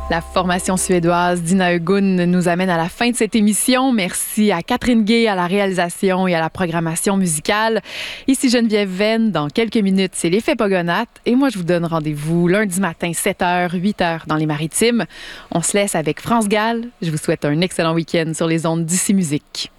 La formation suédoise d'Ina Egun nous amène à la fin de cette émission. Merci à Catherine Gay à la réalisation et à la programmation musicale. Ici Geneviève Venn. Dans quelques minutes, c'est l'effet Pogonates. Et moi, je vous donne rendez-vous lundi matin, 7h, 8h dans les Maritimes. On se laisse avec France Gall. Je vous souhaite un excellent week-end sur les ondes d'Ici Musique.